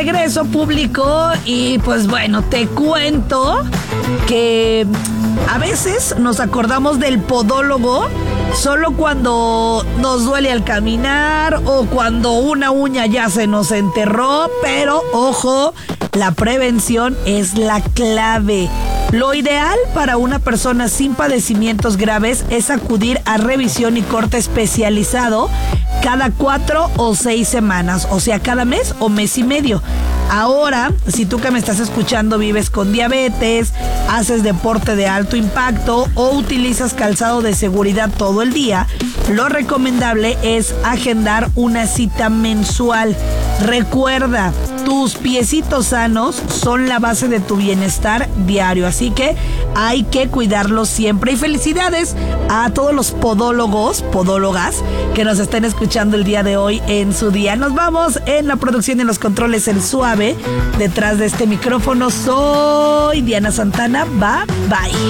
regreso, público, y pues bueno, te cuento que a veces nos acordamos del podólogo solo cuando nos duele al caminar o cuando una uña ya se nos enterró, pero ojo, la prevención es la clave. Lo ideal para una persona sin padecimientos graves es acudir a revisión y corte especializado cada 4 o 6 semanas, o sea, cada mes o mes y medio. Ahora, si tú que me estás escuchando vives con diabetes, haces deporte de alto impacto o utilizas calzado de seguridad todo el día, lo recomendable es agendar una cita mensual. Recuerda, tus piecitos sanos son la base de tu bienestar diario, así que hay que cuidarlos siempre. Y felicidades a todos los podólogos, podólogas que nos estén escuchando el día de hoy en su día. Nos vamos en la producción y en los controles, el Suave. Detrás de este micrófono soy Diana Santana. Bye, bye.